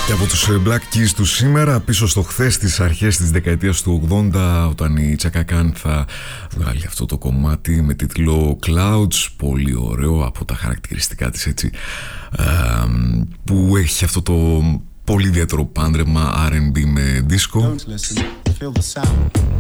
Και από τους Black Keys του σήμερα, πίσω στο χθες, τις αρχές της δεκαετίας του 80, όταν η Chaka Khan θα βγάλει αυτό το κομμάτι με τίτλο Clouds, πολύ ωραίο, από τα χαρακτηριστικά της, έτσι, που έχει αυτό το πολύ ιδιαίτερο πάντρεμα R&B με disco.